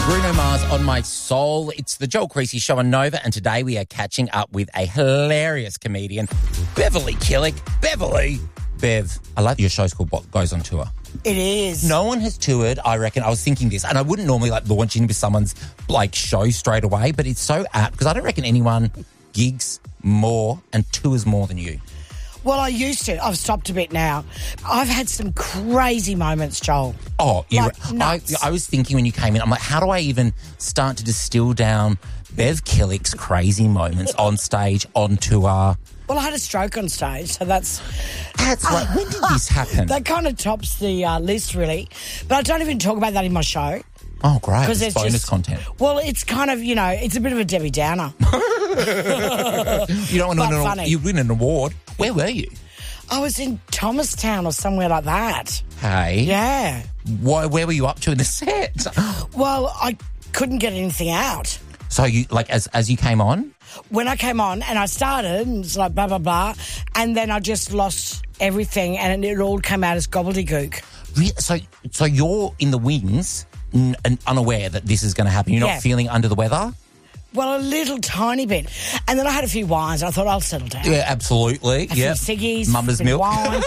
Bruno Mars on My Soul. It's the Joel Creasy Show on Nova, and today we are catching up with a hilarious comedian, Beverly Killick. Beverly. Bev, I like your show's called What Goes on Tour. It is. No one has toured, I reckon. I was thinking this, and I wouldn't normally launch into someone's show straight away, but it's so apt because I don't reckon anyone gigs more and tours more than you. Well, I used to. I've stopped a bit now. I've had some crazy moments, Joel. Oh, nuts. I was thinking when you came in, I'm like, how do I even start to distill down Bev Killick's crazy moments on stage, on tour? Well, I had a stroke on stage, so that's right. When did this happen? That kind of tops the list, really. But I don't even talk about that in my show. Oh, great. Because it's bonus content. Well, it's kind of, it's a bit of a Debbie Downer. You don't want to win an award. Where were you? I was in Thomastown or somewhere like that. Hey. Yeah. Where were you up to in the set? Well, I couldn't get anything out. So you as you came on? When I came on and I started, and it's like blah, blah, blah, and then I just lost everything and it all came out as gobbledygook. So you're in the wings and unaware that this is going to happen? You're not feeling under the weather? Well, a little tiny bit. And then I had a few wines. I thought I'll settle down. Yeah, absolutely. A few ciggies. Mama's milk. Wine.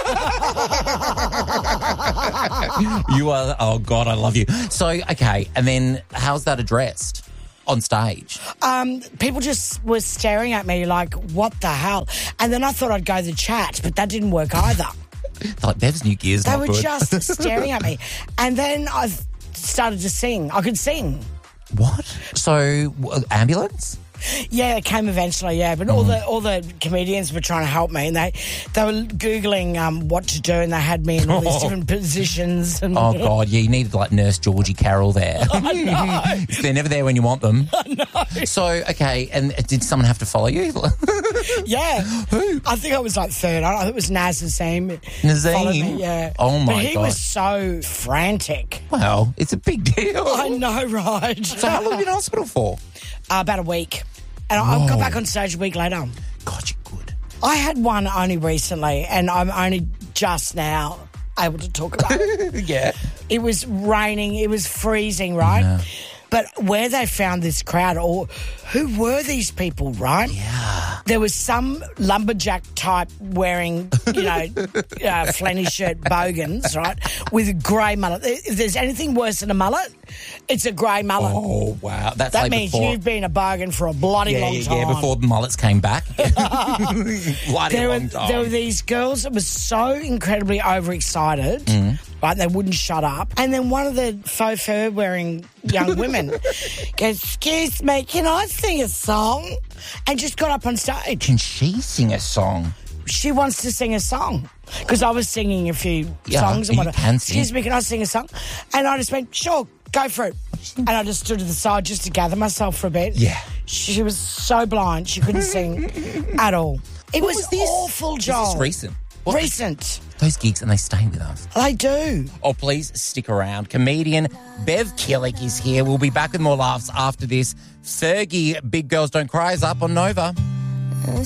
You are, oh God, I love you. So, okay, and then how's that addressed on stage? People just were staring at me like, what the hell? And then I thought I'd go the chat, but that didn't work either. Like, Bev's new gear's They not were good. just staring at me. And then I started to sing. I could sing. What? So, ambulance? Yeah, it came eventually, yeah. But all the comedians were trying to help me, and they were Googling what to do, and they had me in all these different positions. And, oh, God, yeah, you needed Nurse Georgie Carroll there. I know. They're never there when you want them. I know. So, okay, and did someone have to follow you? Yeah. Who? I think I was third. I think it was Naz Naseem. Naseem? Yeah. Oh, my God. But he was so frantic. Well, it's a big deal. I know, right? So how long were you in hospital for? About a week. And I got back on stage a week later. God, you're good. I had one only recently, and I'm only just now able to talk about it. Yeah. It was raining. It was freezing, right? Yeah. But where they found this crowd, or who were these people, right? Yeah. There was some lumberjack type wearing, flanny shirt bogans, right, with a grey mullet. If there's anything worse than a mullet, it's a grey mullet. Oh, wow. That means you've been a bogan for a bloody long time. Yeah, before the mullets came back. Bloody long time. There were these girls that were so incredibly overexcited, right, they wouldn't shut up. And then one of the faux fur wearing young women goes, "Excuse me, can I sing a song?" And just got up on stage. Can she sing a song? She wants to sing a song. Because I was singing a few songs. And you can sing. "Excuse me, can I sing a song?" And I just went, "Sure, go for it." And I just stood to the side just to gather myself for a bit. Yeah. She was so blind, she couldn't sing at all. It was awful, Joel. Is this recent? Recent. Those gigs, and they stay with us. They do. Oh, please stick around. Comedian Bev Killick is here. We'll be back with more laughs after this. Fergie, Big Girls Don't Cry is up on Nova.